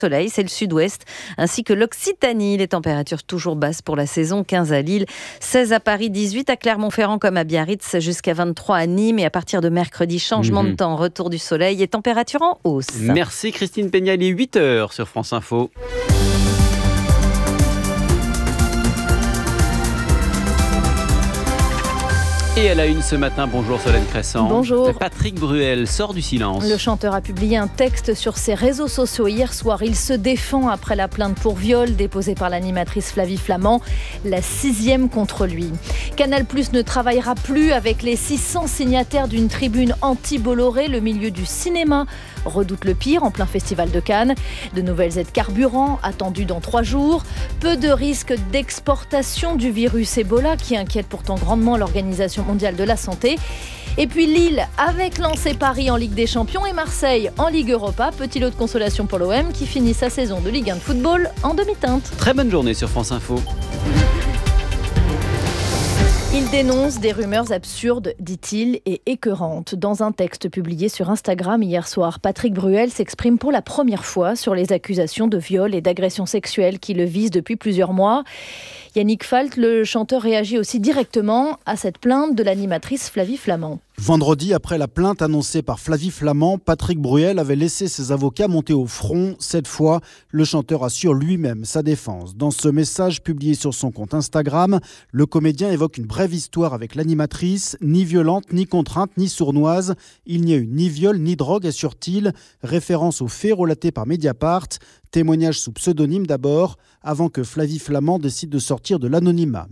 soleil, c'est le sud-ouest, ainsi que l'Occitanie. Les températures toujours basses pour la saison, 15 à Lille, 16 à Paris, 18 à Clermont-Ferrand comme à Biarritz, jusqu'à 23 à Nîmes. Et à partir de mercredi, changement de temps, retour du soleil et température en hausse. Merci Christine Peña, il est 8h sur France Info. Et à la une ce matin, bonjour Solène Crescent. Bonjour. Patrick Bruel sort du silence. Le chanteur a publié un texte sur ses réseaux sociaux hier soir. Il se défend après la plainte pour viol déposée par l'animatrice Flavie Flament, la 6e contre lui. Canal+ ne travaillera plus avec les 600 signataires d'une tribune anti-Bolloré. Le milieu du cinéma redoute le pire en plein festival de Cannes. De nouvelles aides carburant attendues dans 3 jours. Peu de risques d'exportation du virus Ebola qui inquiète pourtant grandement l'Organisation mondiale de la santé. Et puis Lille avec lancé Paris en Ligue des Champions et Marseille en Ligue Europa. Petit lot de consolation pour l'OM qui finit sa saison de Ligue 1 de football en demi-teinte. Très bonne journée sur France Info. Il dénonce des rumeurs absurdes, dit-il, et écœurantes. Dans un texte publié sur Instagram hier soir, Patrick Bruel s'exprime pour la première fois sur les accusations de viol et d'agression sexuelle qui le visent depuis plusieurs mois. Yannick Falt, le chanteur, réagit aussi directement à cette plainte de l'animatrice Flavie Flament. Vendredi, après la plainte annoncée par Flavie Flament, Patrick Bruel avait laissé ses avocats monter au front. Cette fois, le chanteur assure lui-même sa défense. Dans ce message publié sur son compte Instagram, le comédien évoque une brève histoire avec l'animatrice, ni violente, ni contrainte, ni sournoise. Il n'y a eu ni viol, ni drogue, assure-t-il. Référence aux faits relatés par Mediapart. Témoignage sous pseudonyme d'abord, avant que Flavie Flament décide de sortir de l'anonymat.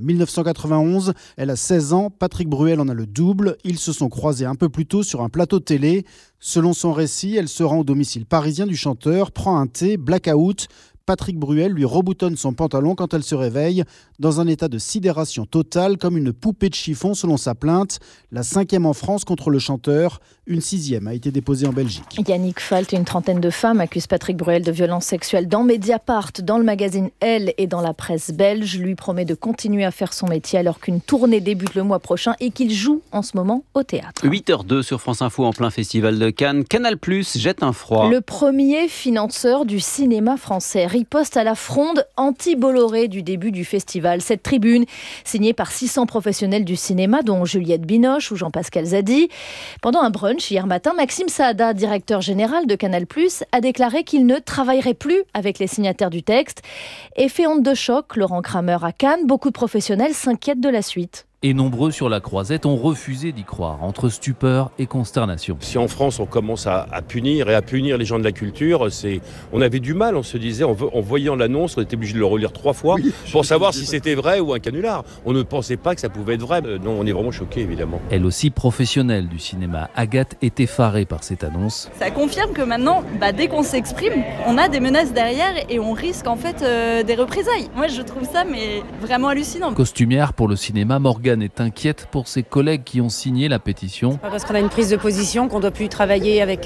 1991, elle a 16 ans, Patrick Bruel en a le double. Ils se sont croisés un peu plus tôt sur un plateau télé. Selon son récit, elle se rend au domicile parisien du chanteur, prend un thé, blackout. Patrick Bruel lui reboutonne son pantalon quand elle se réveille, dans un état de sidération totale, comme une poupée de chiffon selon sa plainte. La 5e en France contre le chanteur, une 6e a été déposée en Belgique. Yannick Falt, une trentaine de femmes accusent Patrick Bruel de violences sexuelles dans Mediapart, dans le magazine Elle et dans la presse belge. Lui promet de continuer à faire son métier alors qu'une tournée débute le mois prochain et qu'il joue en ce moment au théâtre. 8h02 sur France Info en plein festival de Cannes. Canal+ jette un froid. Le premier financeur du cinéma français riposte à la fronde anti-Bolloré du début du festival. Cette tribune, signée par 600 professionnels du cinéma, dont Juliette Binoche ou Jean-Pascal Zadi. Pendant un brunch hier matin, Maxime Saada, directeur général de Canal+, a déclaré qu'il ne travaillerait plus avec les signataires du texte. Effet onde de choc, Laurent Kramer à Cannes, beaucoup de professionnels s'inquiètent de la suite. Et nombreux sur la croisette ont refusé d'y croire, entre stupeur et consternation. Si en France on commence à punir les gens de la culture, on avait du mal, on se disait, en voyant l'annonce, on était obligé de le relire 3 fois pour savoir si c'était vrai ou un canular. On ne pensait pas que ça pouvait être vrai. Non, on est vraiment choqués évidemment. Elle aussi professionnelle du cinéma, Agathe est effarée par cette annonce. Ça confirme que maintenant, dès qu'on s'exprime, on a des menaces derrière et on risque en fait des représailles. Moi je trouve ça vraiment hallucinant. Costumière pour le cinéma, Morgane est inquiète pour ses collègues qui ont signé la pétition. C'est pas parce qu'on a une prise de position qu'on doit plus travailler avec,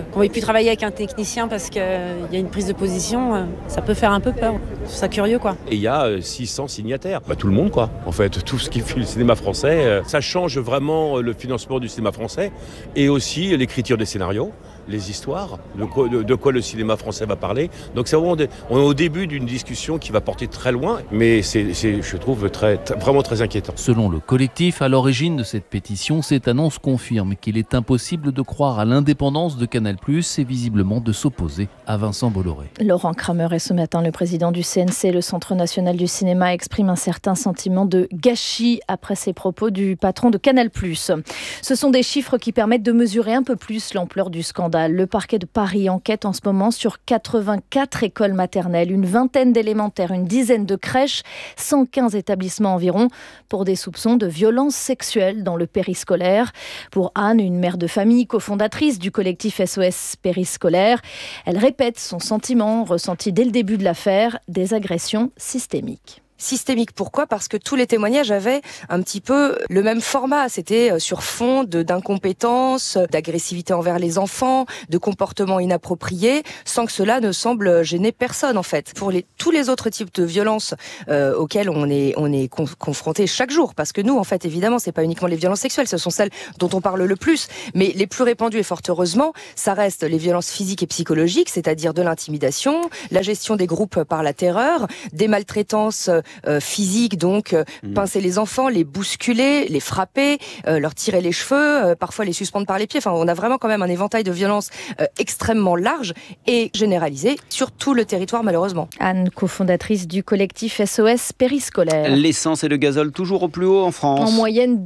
un technicien parce qu'il y a une prise de position. Ça peut faire un peu peur. C'est ça curieux quoi. Et il y a 600 signataires. Tout le monde quoi. En fait, tout ce qui fait le cinéma français, ça change vraiment le financement du cinéma français et aussi l'écriture des scénarios, les histoires, de quoi le cinéma français va parler. Donc c'est vraiment on est au début d'une discussion qui va porter très loin, mais c'est je trouve vraiment très inquiétant. Selon le collectif, à l'origine de cette pétition, cette annonce confirme qu'il est impossible de croire à l'indépendance de Canal+, et visiblement de s'opposer à Vincent Bolloré. Laurent Kramer est ce matin le président du CNC, le Centre national du cinéma, exprime un certain sentiment de gâchis après ces propos du patron de Canal+. Ce sont des chiffres qui permettent de mesurer un peu plus l'ampleur du scandale. Le parquet de Paris enquête en ce moment sur 84 écoles maternelles, une vingtaine d'élémentaires, une dizaine de crèches, 115 établissements environ, pour des soupçons de violences sexuelles dans le périscolaire. Pour Anne, une mère de famille cofondatrice du collectif SOS Périscolaire, elle répète son sentiment ressenti dès le début de l'affaire, des agressions systémiques. systémique. Pourquoi ? Parce que tous les témoignages avaient un petit peu le même format. C'était sur fond d'incompétence, d'agressivité envers les enfants, de comportements inappropriés, sans que cela ne semble gêner personne en fait. Pour tous les autres types de violences auxquelles on est confronté chaque jour, parce que nous, en fait, évidemment, c'est pas uniquement les violences sexuelles, ce sont celles dont on parle le plus, mais les plus répandues, et fort heureusement, ça reste les violences physiques et psychologiques, c'est-à-dire de l'intimidation, la gestion des groupes par la terreur, des maltraitances physiques, donc pincer les enfants, les bousculer, les frapper, leur tirer les cheveux, parfois les suspendre par les pieds. Enfin, on a vraiment quand même un éventail de violences extrêmement large et généralisé sur tout le territoire, malheureusement. Anne, cofondatrice du collectif SOS Périscolaire. L'essence et le gazole toujours au plus haut en France. En moyenne,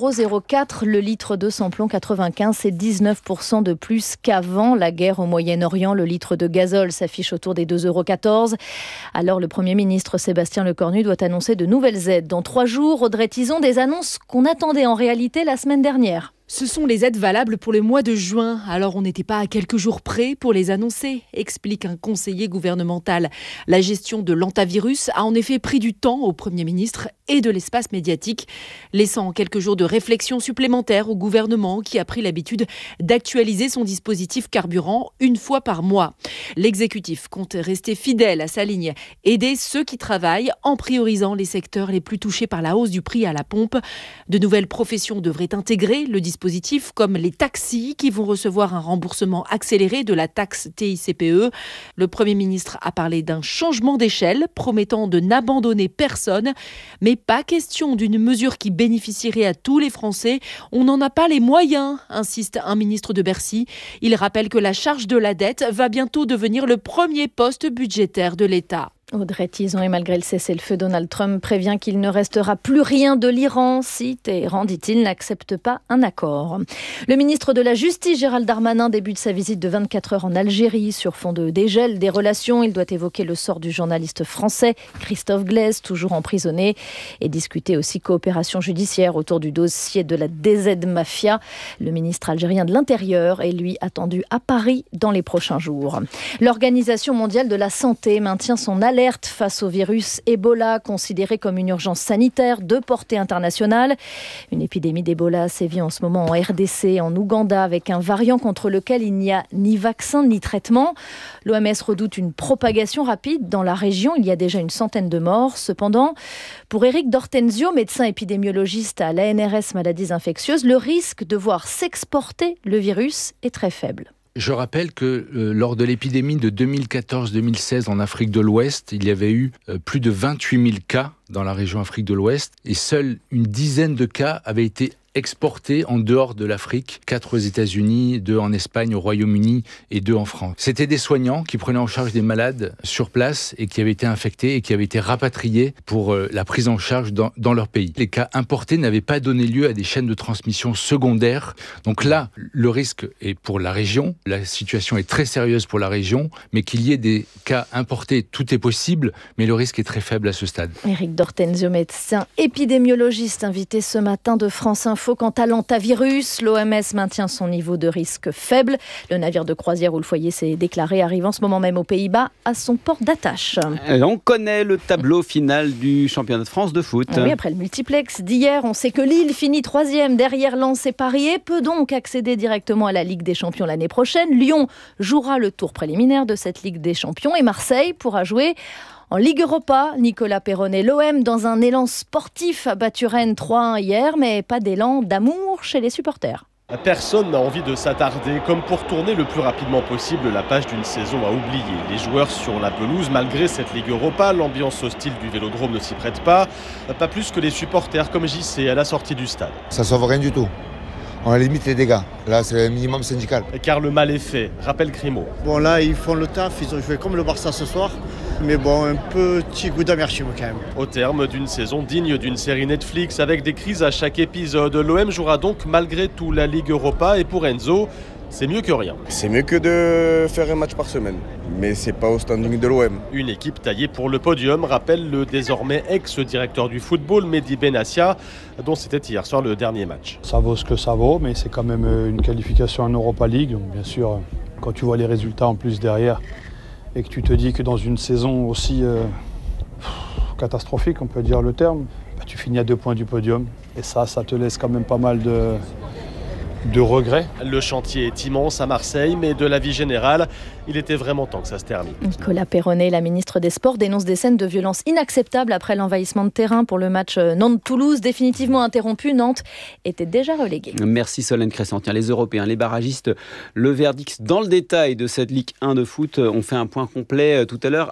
2,04 € le litre de samplon 95, c'est 19% de plus qu'avant la guerre au Moyen-Orient. Le litre de gazole s'affiche autour des 2,14 €. Alors le Premier ministre Sébastien Lecornu doit annoncer de nouvelles aides. Dans 3 jours, Audrey Tizon, des annonces qu'on attendait en réalité la semaine dernière. Ce sont les aides valables pour le mois de juin, alors on n'était pas à quelques jours près pour les annoncer, explique un conseiller gouvernemental. La gestion de l'hantavirus a en effet pris du temps au Premier ministre et de l'espace médiatique, laissant quelques jours de réflexion supplémentaire au gouvernement qui a pris l'habitude d'actualiser son dispositif carburant une fois par mois. L'exécutif compte rester fidèle à sa ligne, aider ceux qui travaillent en priorisant les secteurs les plus touchés par la hausse du prix à la pompe. De nouvelles professions devraient intégrer le dispositif, comme les taxis qui vont recevoir un remboursement accéléré de la taxe TICPE. Le Premier ministre a parlé d'un changement d'échelle, promettant de n'abandonner personne. Mais pas question d'une mesure qui bénéficierait à tous les Français. On n'en a pas les moyens, insiste un ministre de Bercy. Il rappelle que la charge de la dette va bientôt devenir le premier poste budgétaire de l'État. Audrey Tizon, et malgré le cessez-le-feu, Donald Trump prévient qu'il ne restera plus rien de l'Iran si Téhéran, dit-il, n'accepte pas un accord. Le ministre de la Justice, Gérald Darmanin, débute sa visite de 24 heures en Algérie. Sur fond de dégel des relations, il doit évoquer le sort du journaliste français Christophe Glaise, toujours emprisonné, et discuter aussi coopération judiciaire autour du dossier de la DZ Mafia. Le ministre algérien de l'Intérieur est, lui, attendu à Paris dans les prochains jours. L'Organisation mondiale de la santé maintient son alerte face au virus Ebola, considéré comme une urgence sanitaire de portée internationale. Une épidémie d'Ebola sévit en ce moment en RDC, en Ouganda, avec un variant contre lequel il n'y a ni vaccin ni traitement. L'OMS redoute une propagation rapide dans la région. Il y a déjà une centaine de morts. Cependant, pour Éric D'Ortenzio, médecin épidémiologiste à l'ANRS Maladies Infectieuses, le risque de voir s'exporter le virus est très faible. Je rappelle que lors de l'épidémie de 2014-2016 en Afrique de l'Ouest, il y avait eu plus de 28 000 cas dans la région Afrique de l'Ouest et seule une dizaine de cas avaient été exportés en dehors de l'Afrique, 4 aux États-Unis, 2 en Espagne, au Royaume-Uni et 2 en France. C'était des soignants qui prenaient en charge des malades sur place et qui avaient été infectés et qui avaient été rapatriés pour la prise en charge dans leur pays. Les cas importés n'avaient pas donné lieu à des chaînes de transmission secondaires. Donc là, le risque est pour la région. La situation est très sérieuse pour la région, mais qu'il y ait des cas importés, tout est possible, mais le risque est très faible à ce stade. Éric D'Ortenzio, médecin épidémiologiste, invité ce matin de France Info. Quant à l'hantavirus, l'OMS maintient son niveau de risque faible. Le navire de croisière où le foyer s'est déclaré arrive en ce moment même aux Pays-Bas à son port d'attache. On connaît le tableau final du championnat de France de foot. Oui, après le multiplex d'hier, on sait que Lille finit 3e derrière Lens et Paris et peut donc accéder directement à la Ligue des Champions l'année prochaine. Lyon jouera le tour préliminaire de cette Ligue des Champions et Marseille pourra jouer en Ligue Europa. Nicolas Perronnet, l'OM dans un élan sportif a battu Rennes 3-1 hier, mais pas d'élan d'amour chez les supporters. Personne n'a envie de s'attarder, comme pour tourner le plus rapidement possible la page d'une saison à oublier. Les joueurs sur la pelouse, malgré cette Ligue Europa, l'ambiance hostile du Vélodrome ne s'y prête pas plus que les supporters comme JC à la sortie du stade. Ça sauve rien du tout. On limite les dégâts. Là, c'est le minimum syndical. Car le mal est fait, rappelle Grimaud. Bon, là, ils font le taf. Ils ont joué comme le Barça ce soir. Mais bon, un petit goût d'amertume quand même. Au terme d'une saison digne d'une série Netflix avec des crises à chaque épisode, l'OM jouera donc malgré tout la Ligue Europa. Et pour Enzo, c'est mieux que rien. C'est mieux que de faire un match par semaine. Mais c'est pas au standing de l'OM. Une équipe taillée pour le podium, rappelle le désormais ex-directeur du football, Mehdi Benassia, dont c'était hier soir le dernier match. Ça vaut ce que ça vaut, mais c'est quand même une qualification en Europa League. Donc bien sûr, quand tu vois les résultats en plus derrière, et que tu te dis que dans une saison aussi catastrophique, on peut dire le terme. Tu finis à 2 points du podium et ça te laisse quand même pas mal de regrets. Le chantier est immense à Marseille, mais de l'avis général, il était vraiment temps que ça se termine. Nicolas Perronnet, la ministre des Sports, dénonce des scènes de violence inacceptables après l'envahissement de terrain pour le match Nantes-Toulouse. Définitivement interrompu, Nantes était déjà reléguée. Merci Solène Crescent. Tiens, les Européens, les barragistes, le verdict dans le détail de cette Ligue 1 de foot. On fait un point complet tout à l'heure